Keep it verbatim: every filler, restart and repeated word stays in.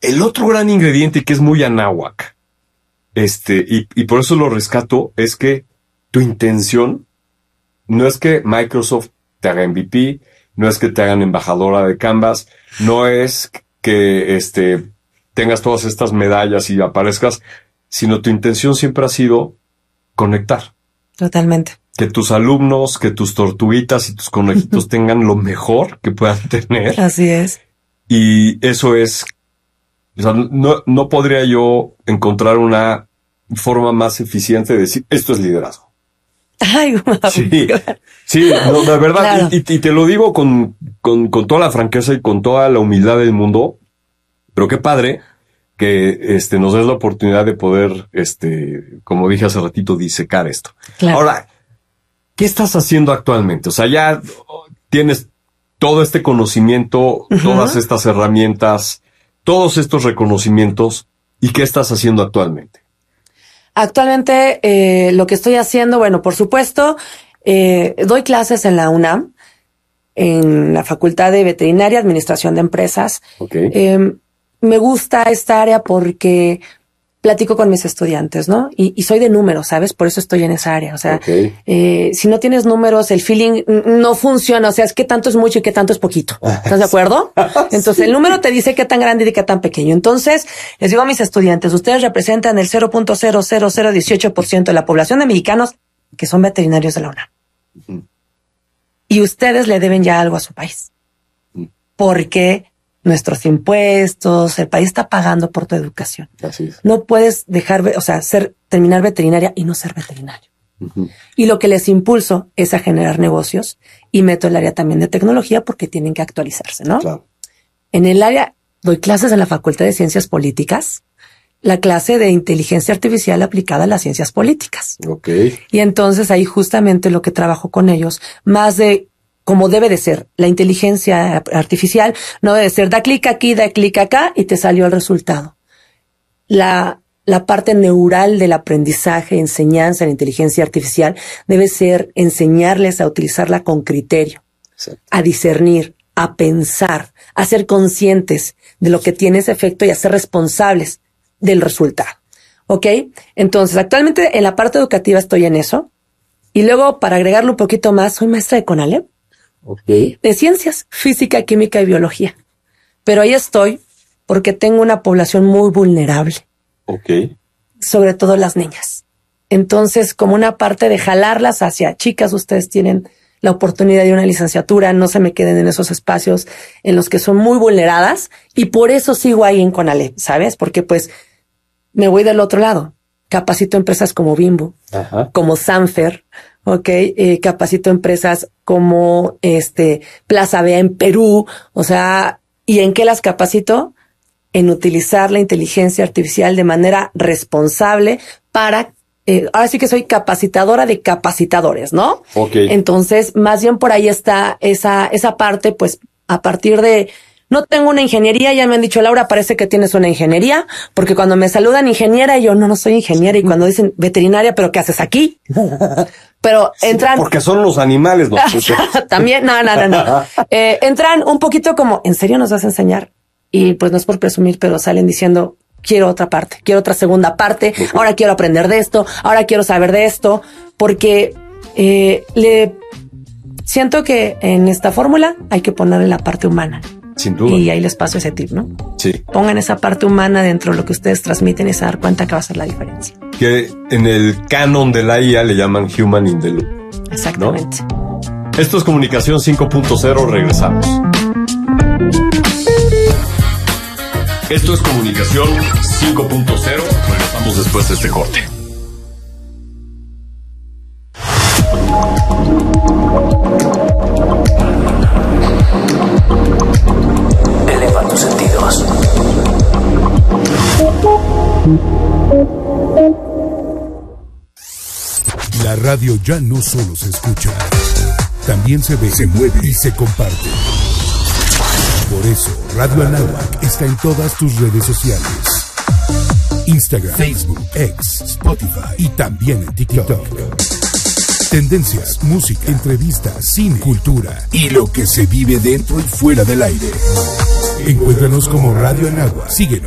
el otro gran ingrediente que es muy anáhuac, este, y, y por eso lo rescato, es que tu intención no es que Microsoft te haga M V P, no es que te hagan embajadora de Canvas, no es que este, tengas todas estas medallas y aparezcas, sino tu intención siempre ha sido conectar. Totalmente. Que tus alumnos, que tus tortuguitas y tus conejitos tengan lo mejor que puedan tener. Así es. Y eso es, o sea, no, no podría yo encontrar una forma más eficiente de decir, esto es liderazgo. Ay, wow. Sí, sí, no, de verdad, claro. y, y te lo digo con, con, con toda la franqueza y con toda la humildad del mundo, pero qué padre que este, nos des la oportunidad de poder, este, como dije hace ratito, disecar esto. Claro. Ahora, ¿qué estás haciendo actualmente? O sea, ya tienes todo este conocimiento, uh-huh. todas estas herramientas, todos estos reconocimientos, ¿y qué estás haciendo actualmente? Actualmente, eh, lo que estoy haciendo, bueno, por supuesto, eh, doy clases en la UNAM, en la Facultad de Veterinaria, Administración de Empresas. Okay. Eh, me gusta esta área porque platico con mis estudiantes, ¿no? Y, y soy de números, ¿sabes? Por eso estoy en esa área. O sea, okay. eh, si no tienes números, el feeling no funciona. O sea, es qué tanto es mucho y qué tanto es poquito. ¿Estás de acuerdo? Entonces, sí. El número te dice qué tan grande y qué tan pequeño. Entonces, les digo a mis estudiantes, ustedes representan el cero punto cero cero cero dieciocho por ciento de la población de mexicanos que son veterinarios de la UNAM. Uh-huh. Y ustedes le deben ya algo a su país. Uh-huh. Porque nuestros impuestos, el país está pagando por tu educación. Así es. No puedes dejar, o sea, ser, terminar veterinaria y no ser veterinario. Uh-huh. Y lo que les impulso es a generar negocios y meto el área también de tecnología porque tienen que actualizarse, ¿no? Claro. En el área, doy clases en la Facultad de Ciencias Políticas, la clase de inteligencia artificial aplicada a las ciencias políticas. Okay. Y entonces ahí justamente lo que trabajo con ellos, más de como debe de ser. La inteligencia artificial no debe ser da clic aquí, da clic acá y te salió el resultado. La, la parte neural del aprendizaje, enseñanza en inteligencia artificial debe ser enseñarles a utilizarla con criterio, sí. a discernir, a pensar, a ser conscientes de lo que tiene ese efecto y a ser responsables del resultado. ¿Ok? Entonces, actualmente en la parte educativa estoy en eso. Y luego, para agregarlo un poquito más, soy maestra de CONALEP. Okay. De ciencias, física, química y biología. Pero ahí estoy porque tengo una población muy vulnerable. Okay. Sobre todo las niñas. Entonces, como una parte de jalarlas hacia chicas, ustedes tienen la oportunidad de una licenciatura, no se me queden en esos espacios en los que son muy vulneradas y por eso sigo ahí en CONALEP, ¿sabes? Porque pues me voy del otro lado. Capacito empresas como Bimbo, Ajá. como Sanfer, ok, eh, capacito empresas como este Plaza Vea en Perú, o sea, ¿y en qué las capacito? En utilizar la inteligencia artificial de manera responsable para, eh, ahora sí que soy capacitadora de capacitadores, ¿no? Ok. Entonces, más bien por ahí está esa, esa parte, pues, a partir de no tengo una ingeniería, ya me han dicho, Laura, parece que tienes una ingeniería, porque cuando me saludan ingeniera, y yo no, no soy ingeniera, y cuando dicen veterinaria, ¿pero qué haces aquí? Pero entran... Sí, porque son los animales, ¿no? También, no, no, no, no. Eh, entran un poquito como, ¿en serio nos vas a enseñar? Y pues no es por presumir, pero salen diciendo, quiero otra parte, quiero otra segunda parte, ahora quiero aprender de esto, ahora quiero saber de esto, porque eh, le siento que en esta fórmula hay que ponerle la parte humana. Sin duda. Y ahí les paso ese tip, ¿no? Sí. Pongan esa parte humana dentro de lo que ustedes transmiten y se dar cuenta que va a ser la diferencia. Que en el canon de la I A le llaman Human in the Loop. Exactamente. ¿No? Esto es Comunicación cinco punto cero, regresamos. Esto es Comunicación cinco punto cero, regresamos después de este corte. Eleva tus sentidos. La radio ya no solo se escucha, también se ve, se mueve y se comparte. Por eso, Radio Anáhuac está en todas tus redes sociales. Instagram, Facebook, X, Spotify y también en TikTok. Tendencias, música, entrevistas, cine, cultura y lo que se vive dentro y fuera del aire. Encuéntranos como Radio Anáhuac. Síguenos